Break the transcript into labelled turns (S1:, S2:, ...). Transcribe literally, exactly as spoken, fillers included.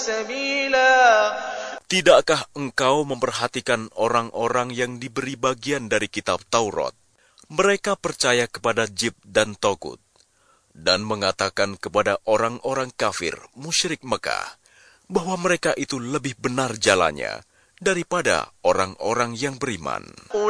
S1: سبيلا.
S2: Tidakkah engkau memperhatikan orang-orang yang diberi bagian dari kitab Taurat? Mereka percaya kepada Jib dan Togut, dan mengatakan kepada orang-orang kafir musyrik Mekah, bahwa mereka itu lebih benar jalannya daripada orang-orang yang beriman.